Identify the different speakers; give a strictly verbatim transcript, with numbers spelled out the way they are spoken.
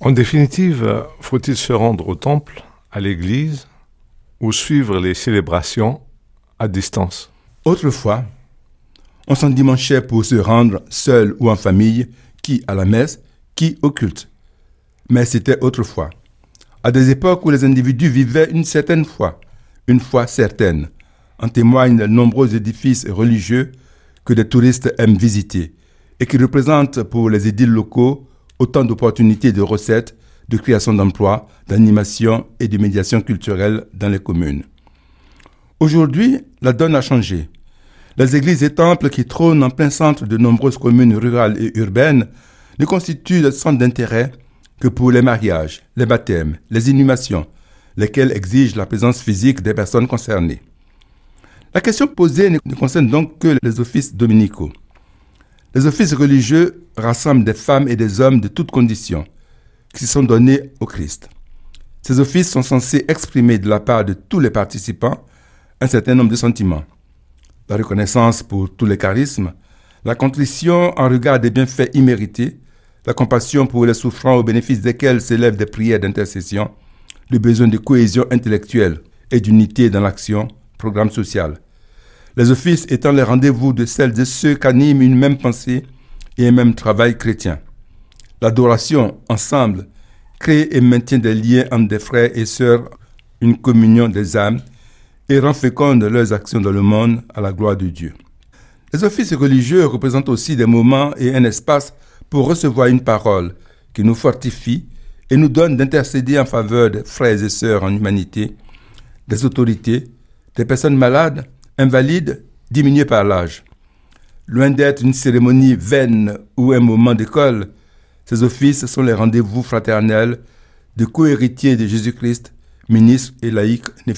Speaker 1: En définitive, faut-il se rendre au temple, à l'église, ou suivre les célébrations à distance?
Speaker 2: Autrefois, on s'endimanchait pour se rendre seul ou en famille, qui à la messe, qui au culte. Mais c'était autrefois, à des époques où les individus vivaient une certaine foi, une foi certaine. En témoignent les nombreux édifices religieux que des touristes aiment visiter et qui représentent pour les édiles locaux autant d'opportunités de recettes, de création d'emplois, d'animation et de médiation culturelle dans les communes. Aujourd'hui, la donne a changé. Les églises et temples qui trônent en plein centre de nombreuses communes rurales et urbaines ne constituent le centre d'intérêt que pour les mariages, les baptêmes, les inhumations, lesquels exigent la présence physique des personnes concernées. La question posée ne concerne donc que les offices dominicaux. Les offices religieux rassemblent des femmes et des hommes de toutes conditions qui sont donnés au Christ. Ces offices sont censés exprimer de la part de tous les participants un certain nombre de sentiments. La reconnaissance pour tous les charismes, la contrition en regard des bienfaits immérités, la compassion pour les souffrants au bénéfice desquels s'élèvent des prières d'intercession, le besoin de cohésion intellectuelle et d'unité dans l'action, programme social. Les offices étant les rendez-vous de celles et ceux qu'anime une même pensée et un même travail chrétien. L'adoration, ensemble, crée et maintient des liens entre des frères et sœurs, une communion des âmes, et rend féconde leurs actions dans le monde à la gloire de Dieu. Les offices religieux représentent aussi des moments et un espace pour recevoir une parole qui nous fortifie et nous donne d'intercéder en faveur des frères et sœurs en humanité, des autorités, des personnes malades, invalides, diminuées par l'âge. Loin d'être une cérémonie vaine ou un moment d'école, ces offices sont les rendez-vous fraternels de co-héritiers de Jésus-Christ, ministres et laïcs